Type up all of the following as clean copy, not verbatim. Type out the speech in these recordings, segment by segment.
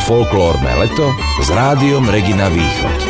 Folklórne leto s Rádiom Regina Východ.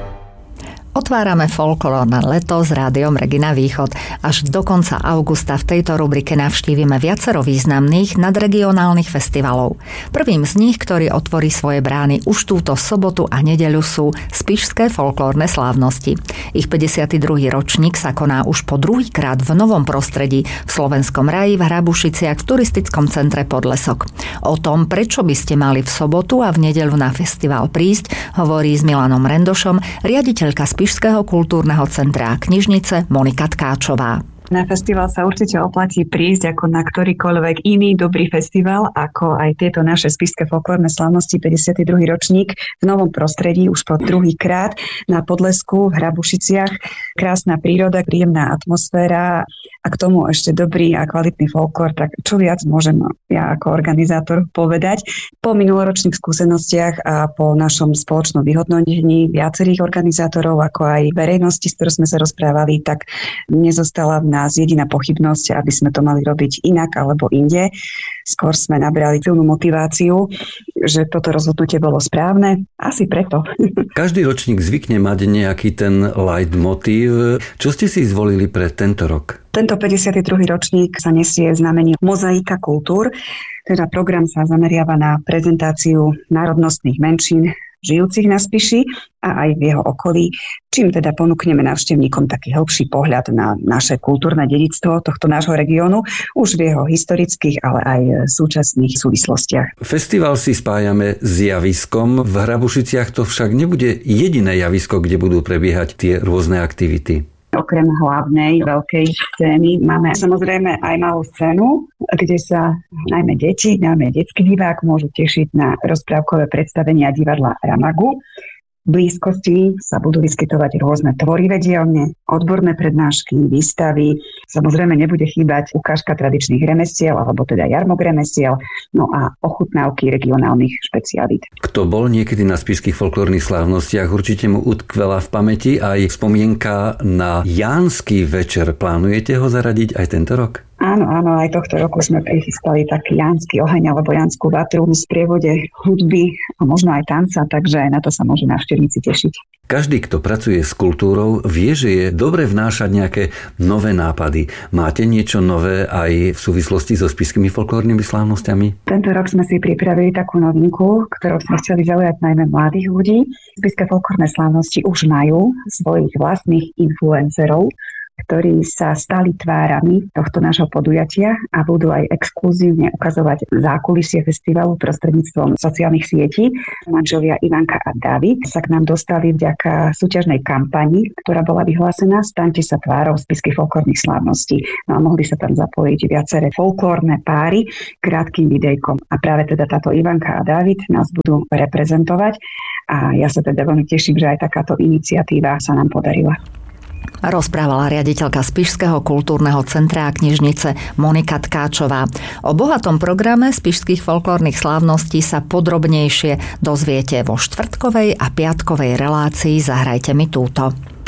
Otvárame folklórne leto s Rádiom Regina Východ. Až do konca augusta v tejto rubrike navštívime viacero významných nadregionálnych festivalov. Prvým z nich, ktorý otvorí svoje brány už túto sobotu a nedeľu, sú Spišské folklórne slávnosti. Ich 52. ročník sa koná už po druhýkrát v novom prostredí v Slovenskom raji v Hrabušiciach v turistickom centre Podlesok. O tom, prečo by ste mali v sobotu a v nedeľu na festival prísť, hovorí s Milanom Rendošom riaditeľka Spišského kultúrneho centra a knižnice Monika Tkáčová. Na festival sa určite oplatí prísť ako na ktorýkoľvek iný dobrý festival, ako aj tieto naše Spišské folklórne slávnosti 52. ročník v novom prostredí už po druhýkrát na Podlesku v Hrabušiciach. Krásna príroda, príjemná atmosféra a k tomu ešte dobrý a kvalitný folklór, tak čo viac môžem ja ako organizátor povedať. Po minuloročných skúsenostiach a po našom spoločnom vyhodnotení viacerých organizátorov, ako aj verejnosti, s ktorou sme sa rozprávali, tak nezostala v nás jediná pochybnosť, aby sme to mali robiť inak alebo inde. Skôr sme nabrali silnú motiváciu, že toto rozhodnutie bolo správne. Asi preto. Každý ročník zvykne mať nejaký ten leitmotív. Čo ste si zvolili pre tento rok? Tento 52. ročník sa nesie znamenie Mozaika kultúr. Teda program sa zameriava na prezentáciu národnostných menšín žijúcich na Spiši a aj v jeho okolí, čím teda ponúkneme návštevníkom taký hĺbší pohľad na naše kultúrne dedičstvo tohto nášho regiónu, už v jeho historických, ale aj súčasných súvislostiach. Festival si spájame s javiskom. V Hrabušiciach to však nebude jediné javisko, kde budú prebiehať tie rôzne aktivity. Okrem hlavnej veľkej scény máme samozrejme aj malú scénu, kde sa najmä deti, najmä detský divák môžu tešiť na rozprávkové predstavenia divadla Ramagu. V blízkosti sa budú vyskytovať rôzne tvorivé dielne, odborné prednášky, výstavy. Samozrejme nebude chýbať ukážka tradičných remesiel, alebo teda jarmok remesiel, no a ochutnávky regionálnych špecialít. Kto bol niekedy na spišských folklórnych slávnostiach, určite mu utkvela v pamäti aj spomienka na Jánsky večer. Plánujete ho zaradiť aj tento rok? Áno, aj tohto roku sme prichystali taký jánsky oheň alebo jánsku vatru v sprievode hudby a možno aj tanca, takže na to sa môžu návštevníci tešiť. Každý, kto pracuje s kultúrou, vie, že je dobre vnášať nejaké nové nápady. Máte niečo nové aj v súvislosti so spišskými folklórnymi slávnostiami? Tento rok sme si pripravili takú novinku, ktorou sme chceli zaujať najmä mladých ľudí. Spišské folklórne slávnosti už majú svojich vlastných influencerov, ktorí sa stali tvárami tohto nášho podujatia a budú aj exkluzívne ukazovať zákulisie festivalu prostredníctvom sociálnych sietí. Manželia Ivanka a David sa k nám dostali vďaka súťažnej kampani, ktorá bola vyhlásená Staňte sa tvárou spišských folklórnych slávností. No a mohli sa tam zapojiť viaceré folklórne páry krátkým videjkom. A práve teda táto Ivanka a David nás budú reprezentovať a ja sa teda veľmi teším, že aj takáto iniciatíva sa nám podarila. Rozprávala riaditeľka Spišského kultúrneho centra a knižnice Monika Tkáčová. O bohatom programe spišských folklórnych slávností sa podrobnejšie dozviete vo štvrtkovej a piatkovej relácii Zahrajte mi túto.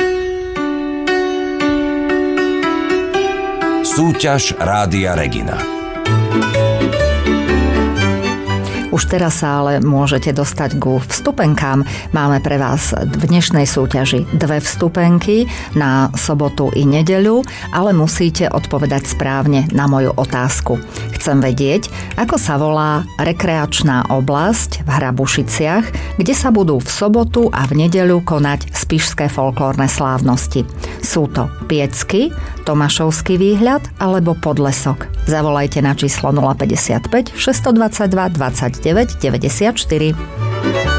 Súťaž Rádia Regina. Už teraz sa ale môžete dostať ku vstupenkám. Máme pre vás v dnešnej súťaži 2 vstupenky na sobotu i nedeľu, ale musíte odpovedať správne na moju otázku. Chcem vedieť, ako sa volá rekreačná oblasť v Hrabušiciach, kde sa budú v sobotu a v nedeľu konať spišské folklórne slávnosti. Sú to Piecky, Tomášovský výhľad alebo Podlesok. Zavolajte na číslo 055 622 29 94.